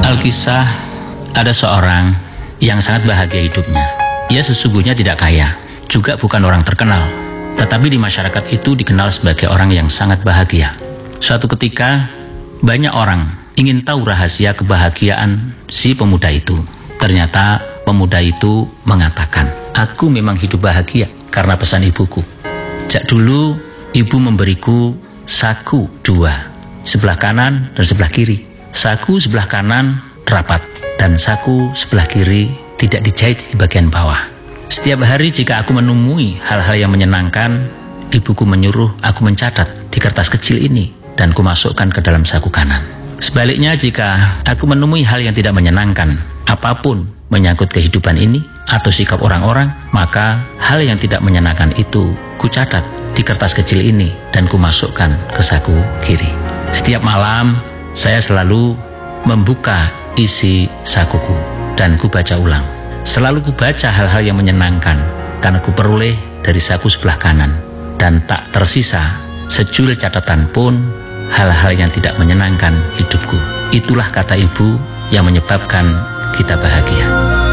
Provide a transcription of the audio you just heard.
Alkisah, ada seorang yang sangat bahagia hidupnya. Ia sesungguhnya tidak kaya, juga bukan orang terkenal, tetapi di masyarakat itu dikenal sebagai orang yang sangat bahagia. Suatu ketika, banyak orang ingin tahu rahasia kebahagiaan si pemuda itu. Ternyata pemuda itu mengatakan, "Aku memang hidup bahagia karena pesan ibuku. Sejak dulu, ibu memberiku saku dua, sebelah kanan dan sebelah kiri. Saku sebelah kanan rapat dan saku sebelah kiri tidak dijahit di bagian bawah. Setiap hari jika aku menemui hal-hal yang menyenangkan, ibuku menyuruh aku mencatat di kertas kecil ini dan kumasukkan ke dalam saku kanan. Sebaliknya jika aku menemui hal yang tidak menyenangkan, apapun menyangkut kehidupan ini atau sikap orang-orang, maka hal yang tidak menyenangkan itu kucatat di kertas kecil ini dan kumasukkan ke saku kiri. Setiap malam saya selalu membuka isi sakuku dan kubaca ulang. Selalu kubaca hal-hal yang menyenangkan karena kuperoleh dari saku sebelah kanan, dan tak tersisa secuil catatan pun hal-hal yang tidak menyenangkan hidupku. Itulah kata ibu yang menyebabkan kita bahagia."